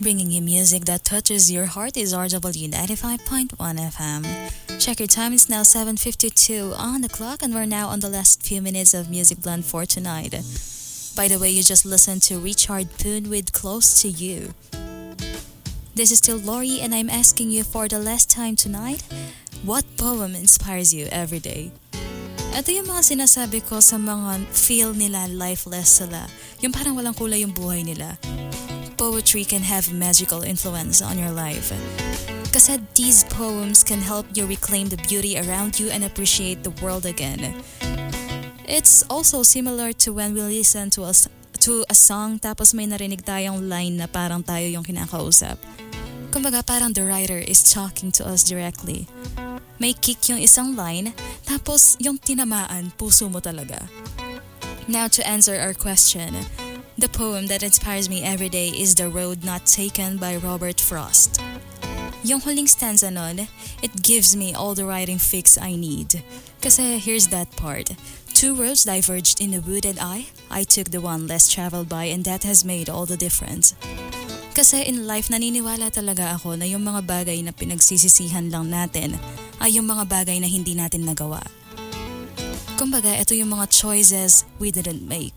bringing you music that touches your heart is RW 95.1 FM. Check your time, it's now 7:52 on the clock and we're now on the last few minutes of Music Blend for tonight. By the way, you just listened to Richard Poon with Close to You. This is still Lori and I'm asking you for the last time tonight, what poem inspires you every day? Ito yung mga sinasabi ko sa mga feel nila lifeless sila. Yung parang walang kulay yung buhay nila. Poetry can have magical influence on your life. Kasi these poems can help you reclaim the beauty around you and appreciate the world again. It's also similar to when we listen to a song tapos may narinig tayong line na parang tayo yung kinakausap. Kumbaga parang the writer is talking to us directly. May kick yung isang line, tapos yung tinamaan, puso mo talaga. Now to answer our question, the poem that inspires me every day is The Road Not Taken by Robert Frost. Yung huling stanza nun, it gives me all the writing fix I need. Kasi here's that part. Two roads diverged in a wooded eye. I took the one less traveled by and that has made all the difference. Kasi in life, naniniwala talaga ako na yung mga bagay na pinagsisisihan lang natin ay yung mga bagay na hindi natin nagawa. Kumbaga, ito yung mga choices we didn't make.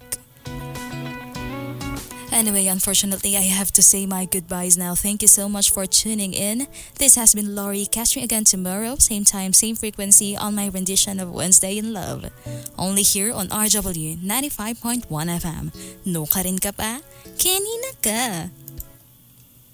Anyway, unfortunately, I have to say my goodbyes now. Thank you so much for tuning in. This has been Lori. Catch me again tomorrow, same time, same frequency on my rendition of Wednesday in Love. Only here on RW 95.1 FM. No ka rin ka pa? Kanina ka!